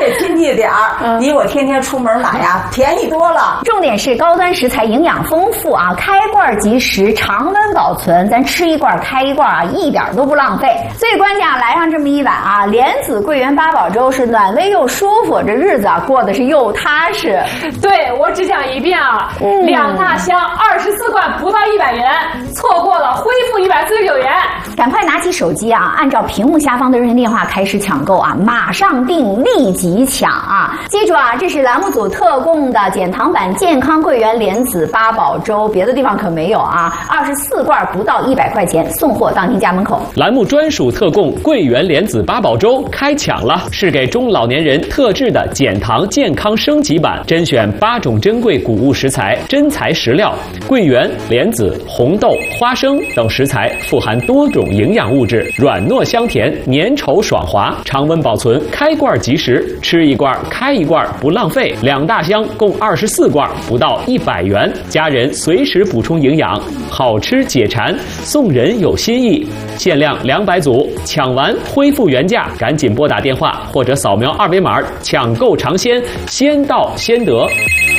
对，经济点儿，比我天天出门买呀便宜多了。 重点是高端食材，营养丰富啊，开罐即食，常温保存，咱吃一罐开一罐啊，一点都不浪费。最关键啊，来上这么一碗啊，莲子桂圆八宝粥是暖胃又舒服，这日子啊过得是又踏实。 对，我只讲一遍啊，2大箱24罐不到100元，错过了恢复149元。 赶快拿起手机啊，按照屏幕下方的热线电话开始抢购啊，马上订，立即抢啊！记住啊，这是栏目组特供的减糖版健康桂圆莲子八宝粥，别的地方可没有啊！24罐不到100块钱，送货到您家门口。 栏目专属特供桂圆莲子八宝粥开抢了，是给中老年人特制的减糖健康升级版，甄选8种珍贵谷物食材、真材实料，桂圆、莲子、红豆、花生等食材富含多种营养物质，软糯香甜，粘稠爽滑，常温保存，开罐即食，吃一罐开一罐不浪费。2大箱共24罐，不到100元，家人随时补充营养，好吃解馋，送人有心意。限量200组，抢完恢复原价，赶紧拨打电话或者扫描2维码抢购尝鲜，先到先得。